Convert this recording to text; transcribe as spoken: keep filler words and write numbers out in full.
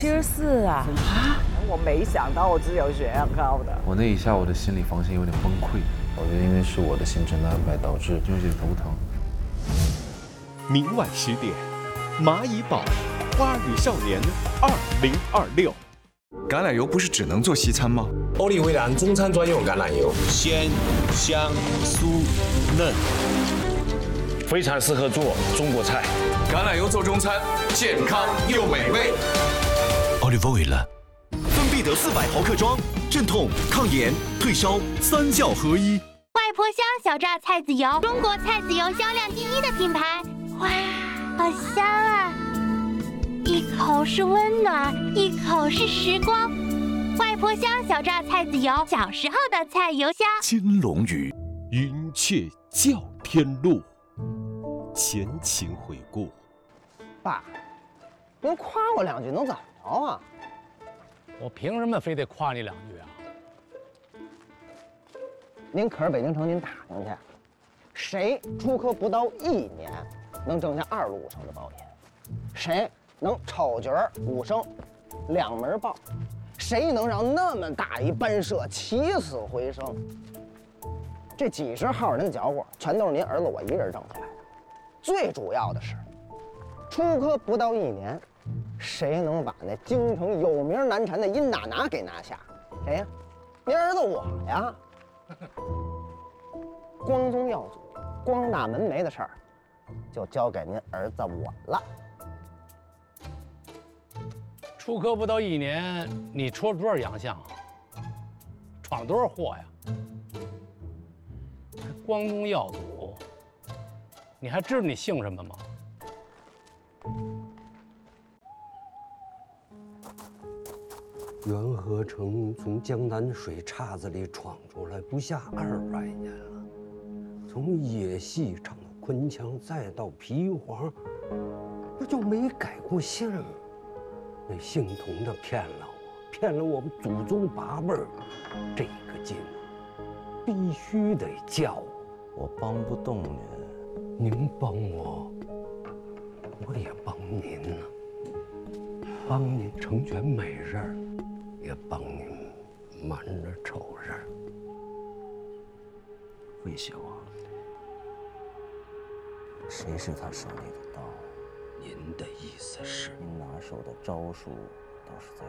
七十四啊！ 啊！我没想到我只有血压高的。 我那一下，我的心理防线有点崩溃。我觉得因为是我的行程的安排导致有些头疼。 明晚十点，蚂蚁堡《花儿与少年》二零二六。 橄榄油不是只能做西餐吗？ 欧丽维兰中餐专用橄榄油， 鲜、香、酥、嫩， 非常适合做中国菜。 橄榄油做中餐，健康又美味。 Olive Oil， 芬必得四百毫克装，镇痛、抗炎、退烧三效合一。 外婆香小榨菜籽油，中国菜籽油销量第一的品牌。哇，好香啊！一口是温暖，一口是时光。外婆香小榨菜籽油，小时候的菜油香。 金龙鱼， 云雀叫天路，前情回顾。 爸，您夸我两句能怎么着啊？ 我凭什么非得夸你两句啊？ 您可是北京城，您打听去，谁出科不到一年能挣下二路五升的保险？谁能抽局儿五升，两门报？谁能让那么大一班社起死回生？这几十号人的搅和，全都是您儿子我一人挣出来的。最主要的是，出科不到一年，谁能把那京城有名难缠的殷娜娜给拿下？谁呀？您儿子我呀！光宗耀祖、光大门楣的事儿，就交给您儿子我了。 出科不到一年，你出了多少洋相啊？闯多少祸呀？还光宗耀祖，你还知道你姓什么吗？ 元和成从江南水岔子里闯出来不下二百年了，从野戏唱到昆腔，再到皮黄，那就没改过姓儿。那姓童的骗了我，骗了我们祖宗八辈儿，这个劲必须得叫。 我帮不动您， 您帮我，我也帮您呢，帮您成全美人，也帮您瞒着丑人。 魏邪王，谁是他手里的刀？ 您的意思是？ 您拿手的招数，倒是在